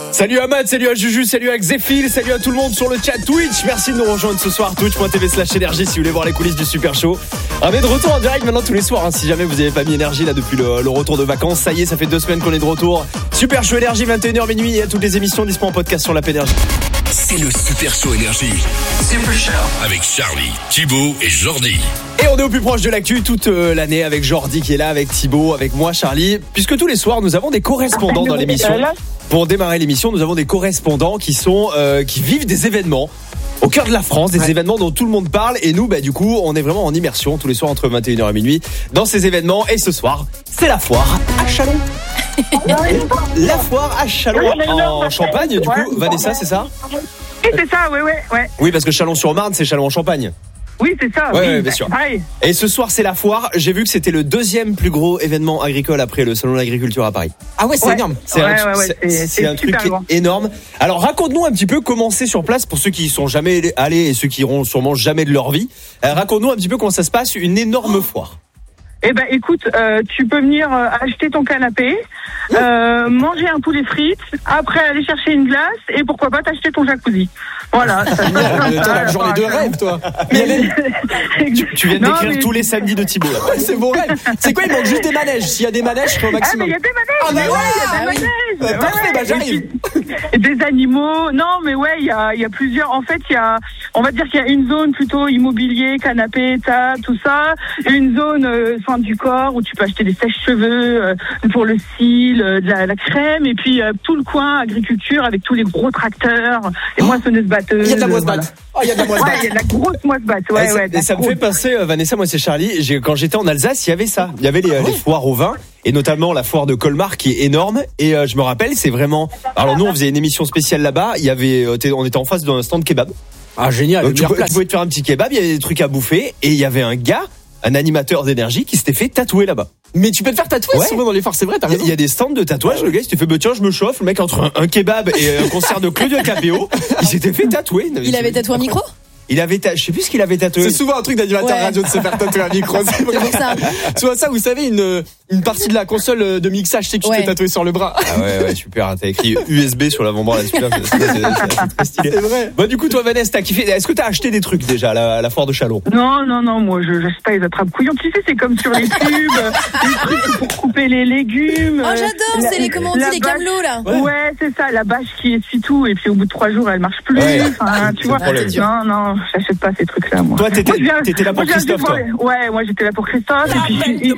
Salut Ahmad, salut à Juju, salut à Xéphil, salut à tout le monde sur le chat Twitch. Merci de nous rejoindre ce soir, twitch.tv/énergie si vous voulez voir les coulisses du Super Show. On est de retour en direct maintenant tous les soirs, si jamais vous n'avez pas mis énergie là depuis le retour de vacances. Ça y est, ça fait 2 semaines qu'on est de retour. Super Show énergie, 21h minuit, et à toutes les émissions dispo en podcast sur l'app énergie. C'est le Super Show énergie. Super Show avec Charlie, Thibaut et Jordi. Et on est au plus proche de l'actu toute l'année avec Jordi qui est là, avec Thibaut, avec moi Charlie. Puisque tous les soirs nous avons des correspondants dans l'émission. Pour démarrer l'émission, nous avons des correspondants qui vivent des événements au cœur de la France, des événements dont tout le monde parle. Et nous, du coup, on est vraiment en immersion tous les soirs entre 21h et minuit dans ces événements. Et ce soir, c'est la foire à Châlons. La foire à Châlons en Champagne, du coup, Vanessa, c'est ça ? Oui, c'est ça, ouais. Oui, parce que Châlons-sur-Marne, c'est Châlons en Champagne. Oui, c'est ça. Oui, bien sûr. Pareil. Et ce soir, c'est la foire. J'ai vu que c'était le 2e plus gros événement agricole après le salon de l'agriculture à Paris. Ah ouais, c'est énorme. C'est un truc énorme. Alors, raconte-nous un petit peu comment c'est sur place pour ceux qui y sont jamais allés et ceux qui iront sûrement jamais de leur vie. Raconte-nous un petit peu comment ça se passe, une énorme foire. Eh ben, écoute, tu peux venir acheter ton canapé, manger un poulet frites, après aller chercher une glace et pourquoi pas t'acheter ton jacuzzi. Voilà. T'as la journée de rêve, toi. Tu viens de décrire tous les samedis de Thibaut, là. C'est bon rêve. C'est quoi, il manque juste des manèges. S'il y a des manèges, je serai au maximum. Ah, mais il y a des manèges. Ah, bah ouais. Parfait, j'arrive. Des animaux. Non, mais ouais, il y a plusieurs. En fait, on va dire qu'il y a une zone plutôt immobilier, canapé, table, tout ça. Une zone soins du corps où tu peux acheter des sèche-cheveux pour le cils, de la crème, et puis tout le coin agriculture avec tous les gros tracteurs, les moissonneuses batteuses. Il y a de la moisse-batte. Il y a de la grosse moisse-batte. Et ça me fait penser, Vanessa, moi c'est Charlie. Quand j'étais en Alsace, il y avait ça. Il y avait les foires au vin. Et notamment la foire de Colmar qui est énorme. Et je me rappelle, c'est vraiment. Alors nous, on faisait une émission spéciale là-bas. On était en face d'un stand kebab. Ah génial. Donc tu pouvais te faire un petit kebab. Il y avait des trucs à bouffer. Et il y avait un animateur d'énergie qui s'était fait tatouer là-bas. Mais tu peux te faire tatouer souvent dans les foires, c'est vrai, t'as raison. Il y a des stands de tatouage, le gars il s'était fait tiens je me chauffe, le mec entre un kebab et un concert de Claudio Capéo, il s'était fait tatouer. Il avait tatoué un micro ? Je sais plus ce qu'il avait tatoué. C'est souvent un truc d'animateur radio de se faire tatouer un micro. C'est pour ça. Soit ça, vous savez, une partie de la console de mixage, c'est que tu t'es tatoué sur le bras. Ah ouais, super. T'as écrit USB sur l'avant-bras, là, super. C'est très stylé. C'est vrai. Bon, du coup, toi, Vanessa, t'as kiffé. Est-ce que t'as acheté des trucs déjà à la foire de Châlons ? Non, moi, je n'achète pas les attrape-couillons. Tu sais, c'est comme sur les pubs, les trucs pour couper les légumes. Oh, j'adore, c'est les camelots, là. Ouais, c'est ça, la bâche qui essuie tout, et puis au bout de 3 jours, elle marche plus. Enfin, tu vois. Non. J'achète pas ces trucs-là, moi. Toi, t'étais là pour Christophe, toi. Ouais, moi, j'étais là pour Christophe. Et puis,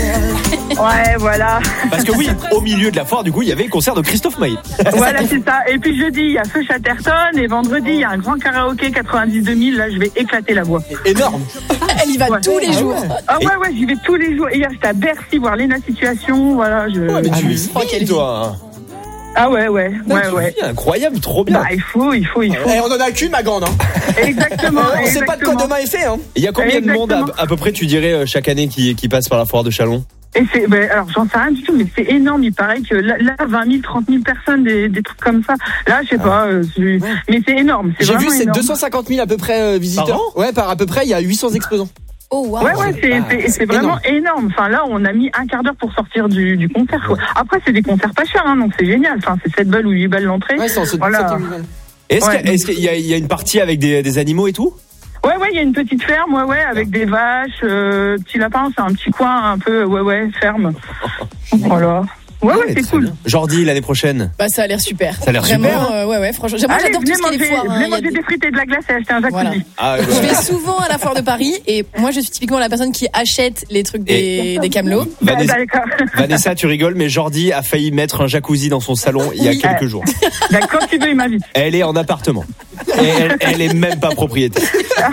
ouais, voilà. Parce que oui, au milieu de la foire, du coup, il y avait le concert de Christophe Maé. Voilà, c'est ça. Et puis jeudi, il y a Feu Chatterton. Et vendredi, il y a un grand karaoké 90-2000. Là, je vais éclater la voix. Énorme. Elle y va tous les jours. Ah ouais, j'y vais tous les jours. Et hier, j'étais à Bercy voir Léna Situation. Voilà, mais tu es fine, toi. Ah ouais. Incroyable, trop bien. Il faut. Et on en a qu'une, ma grande. Exactement. On sait pas de quoi demain est fait. Il y a combien de monde à peu près, tu dirais, chaque année qui passe par la foire de Châlons ? Et alors j'en sais rien du tout, mais c'est énorme. Il paraît que là 20 000, 30 000 personnes, des trucs comme ça. Là, je sais pas, mais c'est énorme. J'ai vu, c'est 250 000 à peu près visiteurs. Par à peu près, il y a 800 exposants. Oh wow. Ouais, c'est vraiment énorme. Enfin là, on a mis un quart d'heure pour sortir du concert, quoi. Après, c'est des concerts pas chers, donc c'est génial. Enfin, c'est 7 balles ou 8 balles l'entrée. Ouais, c'est en voilà. Est-ce qu'il y a une partie avec des animaux et tout ? Ouais, il y a une petite ferme, avec des vaches, petits lapins, c'est un petit coin un peu, ferme. Voilà. Ouais, c'est cool. Jordi, l'année prochaine. Ça a l'air super. Ça a l'air vraiment, super. Franchement. Moi, j'adore tout ce qui est les foires. Venez manger des frites et de la glace et acheter un jacuzzi. Voilà. Je vais souvent à la foire de Paris et moi, je suis typiquement la personne qui achète les trucs des camelots. Vanessa, tu rigoles, mais Jordi a failli mettre un jacuzzi dans son salon il y a quelques jours. Quand tu veux, il m'invite. Elle est en appartement. Et elle est même pas propriétaire.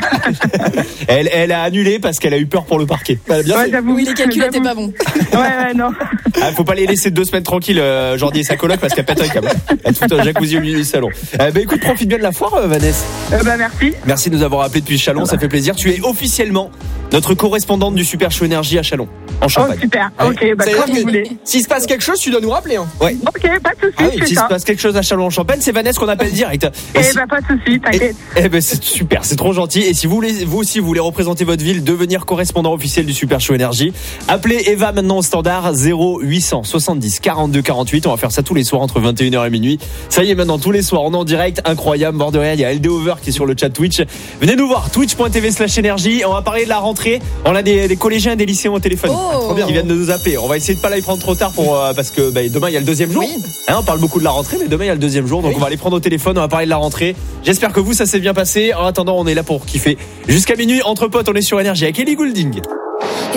Elle a annulé parce qu'elle a eu peur pour le parquet. Oui, les calculs étaient pas bons. Ouais, non. Faut pas les laisser 2 semaines tranquilles, Jordi et sa coloc, parce qu'elle pète un câble. Elle fout un jacuzzi au milieu du salon. Écoute, profite bien de la foire, Vanessa. Merci. Merci de nous avoir appelés depuis Châlons, ça fait plaisir. Tu es officiellement notre correspondante du Super Show Énergie à Châlons. en Champagne. Oh, super. Ok, comme vous voulez. S'il se passe quelque chose, tu dois nous rappeler. Ouais. Ok, pas de soucis. S'il se passe quelque chose à Châlons-en-Champagne, c'est Vanessa qu'on appelle direct. Pas de soucis, t'inquiète. C'est super, c'est trop gentil. Et si vous aussi, vous voulez représenter votre ville, devenir correspondant officiel du Super Show Énergie, appelez Eva maintenant au standard 0800 70 42 48. On va faire ça tous les soirs entre 21h et minuit. Ça y est, maintenant tous les soirs, on est en direct, incroyable, mort de rien. Il y a LD Over qui est sur le chat Twitch. Venez nous voir, twitch.tv/énergie. On va parler de la rentrée. On a des collégiens et des lycéens au téléphone qui viennent de nous appeler. On va essayer de pas les prendre trop tard parce que demain il y a le deuxième jour. Oui. On parle beaucoup de la rentrée, mais demain il y a le deuxième jour, donc on va les prendre au téléphone. On va parler de la rentrée. J'espère que vous, ça s'est bien passé. En attendant, on est là pour kiffer jusqu'à minuit entre potes. On est sur Énergie avec Ellie Goulding.